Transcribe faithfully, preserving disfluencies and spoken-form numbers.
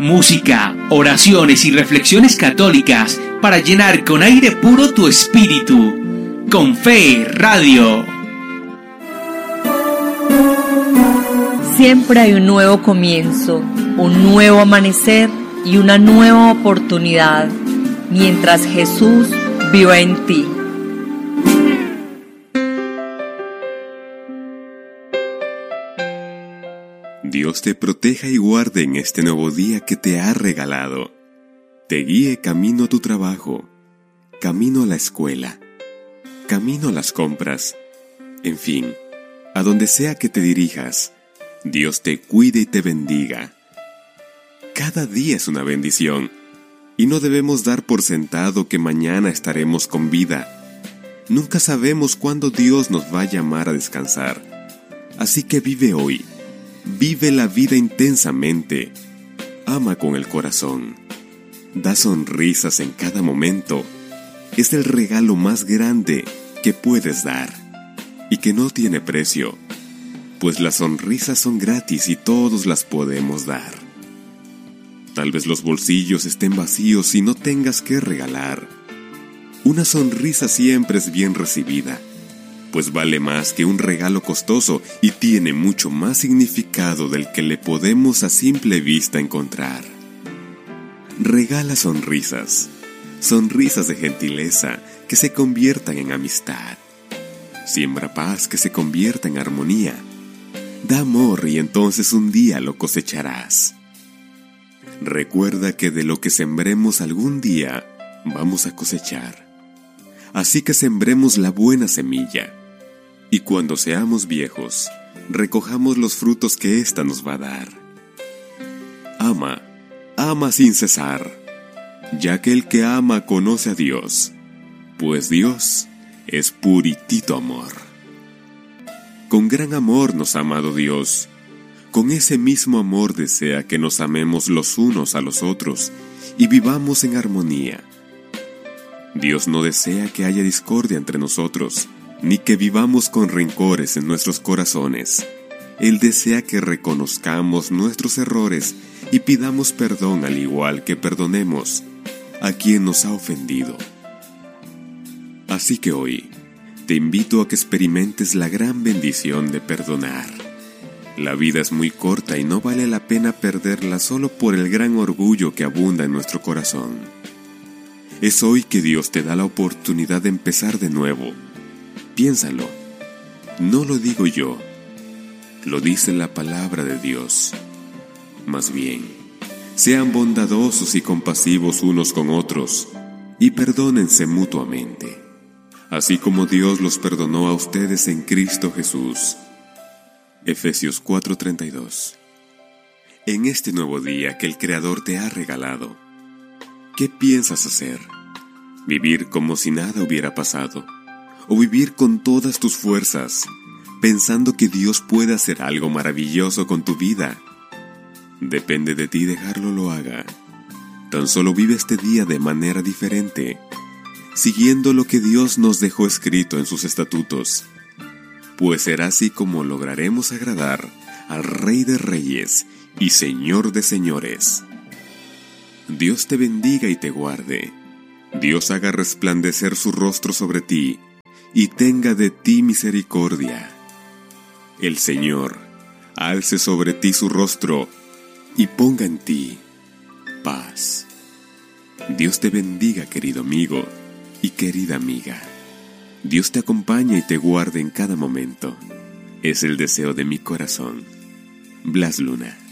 música, oraciones y reflexiones católicas para llenar con aire puro tu espíritu. Con Fe Radio. Siempre hay un nuevo comienzo, un nuevo amanecer y una nueva oportunidad, mientras Jesús viva en ti. Dios te proteja y guarde en este nuevo día que te ha regalado. Te guíe camino a tu trabajo, camino a la escuela, camino a las compras, en fin, a donde sea que te dirijas. Dios te cuide y te bendiga. Cada día es una bendición, y no debemos dar por sentado que mañana estaremos con vida. Nunca sabemos cuándo Dios nos va a llamar a descansar. Así que vive hoy. Vive la vida intensamente. Ama con el corazón. Da sonrisas en cada momento. Es el regalo más grande que puedes dar y que no tiene precio, pues las sonrisas son gratis y todos las podemos dar. Tal vez los bolsillos estén vacíos y no tengas que regalar. Una sonrisa siempre es bien recibida, pues vale más que un regalo costoso y tiene mucho más significado del que le podemos a simple vista encontrar. Regala sonrisas, sonrisas de gentileza que se conviertan en amistad. Siembra paz que se convierta en armonía. Da amor y entonces un día lo cosecharás. Recuerda que de lo que sembremos algún día vamos a cosechar. Así que sembremos la buena semilla. Y cuando seamos viejos, recojamos los frutos que ésta nos va a dar. Ama, ama sin cesar, ya que el que ama conoce a Dios, pues Dios es puritito amor. Con gran amor nos ha amado Dios. Con ese mismo amor desea que nos amemos los unos a los otros y vivamos en armonía. Dios no desea que haya discordia entre nosotros, ni que vivamos con rencores en nuestros corazones. Él desea que reconozcamos nuestros errores y pidamos perdón al igual que perdonemos a quien nos ha ofendido. Así que hoy te invito a que experimentes la gran bendición de perdonar. La vida es muy corta y no vale la pena perderla solo por el gran orgullo que abunda en nuestro corazón. Es hoy que Dios te da la oportunidad de empezar de nuevo. Piénsalo, no lo digo yo, lo dice la palabra de Dios. Más bien, sean bondadosos y compasivos unos con otros y perdónense mutuamente, así como Dios los perdonó a ustedes en Cristo Jesús. Efesios cuatro treinta y dos. En este nuevo día que el Creador te ha regalado, ¿qué piensas hacer? ¿Vivir como si nada hubiera pasado? ¿O vivir con todas tus fuerzas, pensando que Dios puede hacer algo maravilloso con tu vida? Depende de ti dejarlo lo haga. Tan solo vive este día de manera diferente, siguiendo lo que Dios nos dejó escrito en sus estatutos, pues será así como lograremos agradar al Rey de Reyes y Señor de Señores. Dios te bendiga y te guarde. Dios haga resplandecer su rostro sobre ti y tenga de ti misericordia. El Señor alce sobre ti su rostro y ponga en ti paz. Dios te bendiga, querido amigo y querida amiga. Dios te acompañe y te guarde en cada momento. Es el deseo de mi corazón. Blas Luna.